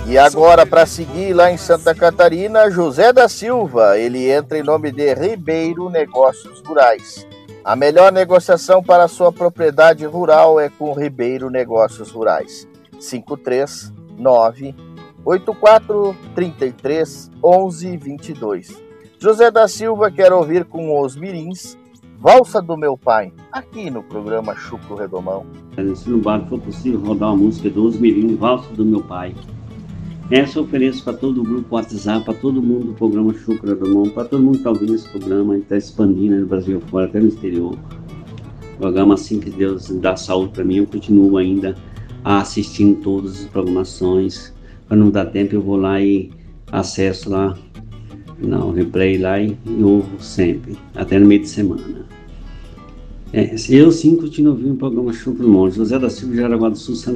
E agora, para seguir lá em Santa Catarina, José da Silva, ele entra em nome de Ribeiro Negócios Rurais. A melhor negociação para a sua propriedade rural é com Ribeiro Negócios Rurais. 539-8433-1122. José da Silva quer ouvir com os mirins Valsa do Meu Pai, aqui no programa Chucro Redomão. Se no bar for possível rodar uma música dos mirins, Valsa do Meu Pai. Essa eu ofereço para todo o grupo WhatsApp, para todo mundo do programa Chucro Redomão, para todo mundo que está ouvindo esse programa, está expandindo no Brasil fora, até no exterior. Programa assim que Deus dá saúde para mim, eu continuo ainda assistindo todas as programações. Quando não dá tempo eu vou lá e acesso lá, no replay lá e ouvo sempre, até no meio de semana. Eu sim continuo ouvindo o programa Chucro Redomão. José da Silva, Jaraguá do Sul, Santa